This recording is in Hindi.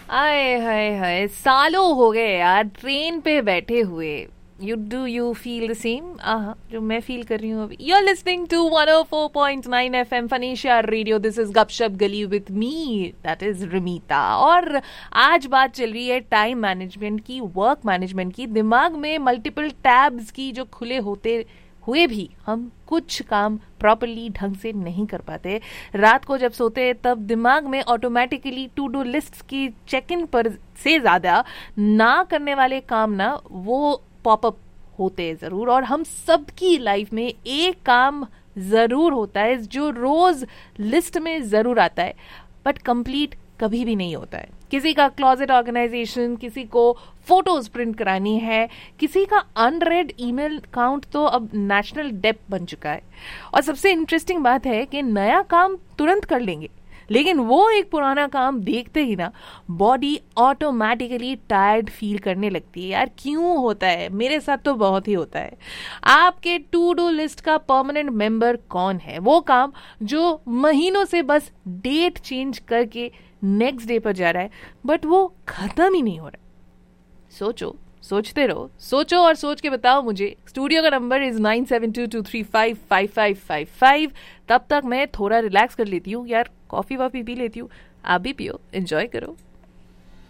आए हाय हाय, सालों हो गए यार ट्रेन पे बैठे हुए। यू फील द सेम जो मैं फील कर रही हूँ अभी। You are listening to 104.9 FM फनीशिया radio. This is गपशप गली विद मी, दैट इज रमीता। और आज बात चल रही है टाइम मैनेजमेंट की, वर्क मैनेजमेंट की। दिमाग में मल्टीपल टैब्स की जो खुले होते हुए भी हम कुछ काम प्रॉपरली ढंग से नहीं कर पाते। रात को जब सोते हैं तब दिमाग में ऑटोमेटिकली टू डू लिस्ट की चेक इन पर से ज्यादा ना करने वाले काम ना वो पॉपअप होते हैं जरूर। और हम सबकी लाइफ में एक काम जरूर होता है जो रोज लिस्ट में जरूर आता है बट कंप्लीट कभी भी नहीं होता है। किसी का क्लोजेट ऑर्गेनाइजेशन, किसी को फोटोज प्रिंट करानी है, किसी का अनरेड ईमेल काउंट तो अब नेशनल डेप बन चुका है। और सबसे इंटरेस्टिंग बात है कि नया काम तुरंत कर लेंगे लेकिन वो एक पुराना काम देखते ही ना बॉडी ऑटोमेटिकली टायर्ड फील करने लगती है। यार क्यों होता है? मेरे साथ तो बहुत ही होता है। आपके टू डू लिस्ट का परमानेंट मेंबर कौन है? वो काम जो महीनों से बस डेट चेंज करके नेक्स्ट डे पर जा रहा है बट वो खत्म ही नहीं हो रहा। सोचो, सोचते रहो, सोचो और सोच के बताओ मुझे। स्टूडियो का नंबर इज 9722355555। तब तक मैं थोड़ा रिलैक्स कर लेती हूँ यार, कॉफी वॉफी पी लेती हूँ। आप भी पियो, एंजॉय करो।